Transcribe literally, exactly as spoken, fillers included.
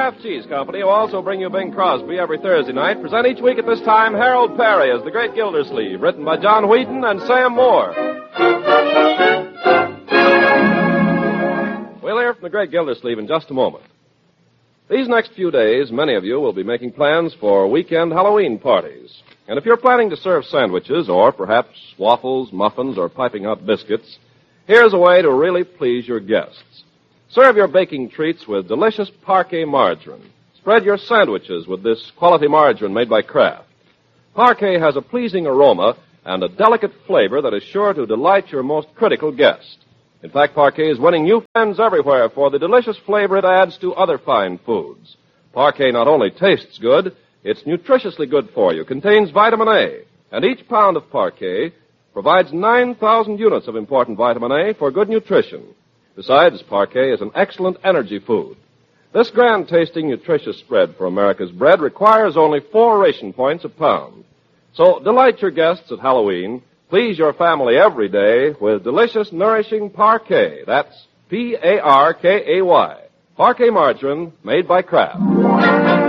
Kraft Cheese Company, who also bring you Bing Crosby every Thursday night, present each week at this time Harold Perry as the Great Gildersleeve, written by John Wheaton and Sam Moore. We'll hear from the Great Gildersleeve in just a moment. These next few days, many of you will be making plans for weekend Halloween parties. And if you're planning to serve sandwiches, or perhaps waffles, muffins, or piping hot biscuits, here's a way to really please your guests. Serve your baking treats with delicious Parquet margarine. Spread your sandwiches with this quality margarine made by Kraft. Parquet has a pleasing aroma and a delicate flavor that is sure to delight your most critical guest. In fact, Parquet is winning new friends everywhere for the delicious flavor it adds to other fine foods. Parquet not only tastes good, it's nutritiously good for you, contains vitamin A, and each pound of Parquet provides nine thousand units of important vitamin A for good nutrition. Besides, Parquet is an excellent energy food. This grand-tasting, nutritious spread for America's bread requires only four ration points a pound. So delight your guests at Halloween. Please your family every day with delicious, nourishing Parquet. That's P A R K A Y. Parquet margarine made by Kraft.